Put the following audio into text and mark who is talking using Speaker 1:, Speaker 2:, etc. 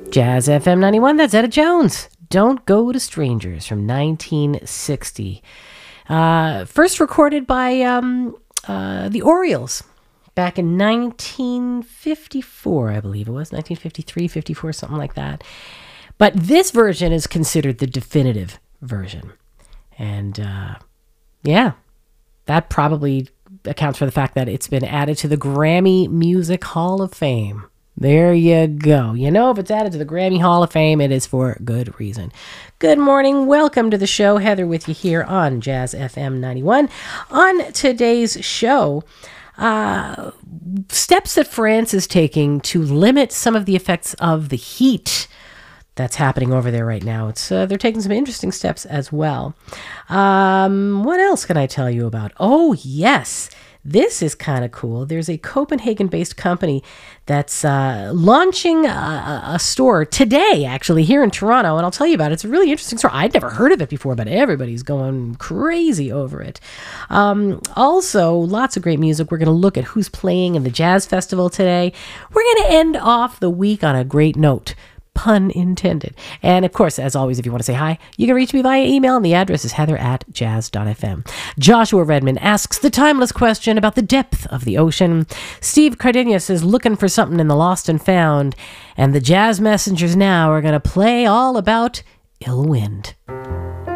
Speaker 1: Jazz FM 91, that's Etta Jones. Don't Go to Strangers from 1960. First recorded by the Orioles back in 1954, I believe it was. 1953, 54, something like that. But this version is considered the definitive version. And yeah, that probably accounts for the fact that it's been added to the Grammy Music Hall of Fame. There you go. You know, if it's added to the Grammy Hall of Fame, it is for good reason. Good morning. Welcome to the show. Heather with you here on Jazz FM 91. On today's show, steps that France is taking to limit some of the effects of the heat that's happening over there right now. They're taking some interesting steps as well. What else can I tell you about? Oh, yes. This is kind of cool. There's a Copenhagen-based company that's launching a store today, actually, here in Toronto, and I'll tell you about it. It's a really interesting store. I'd never heard of it before, but everybody's going crazy over it. Also, lots of great music. We're going to look at who's playing in the Jazz Festival today. We're going to end off the week on a great note. Pun intended. And of course, as always, if you want to say hi, you can reach me via email, and the address is heather@jazz.fm. Joshua Redman asks the timeless question about the depth of the ocean. Steve Cardenas is looking for something in the lost and found. And the Jazz Messengers now are going to play all about ill wind.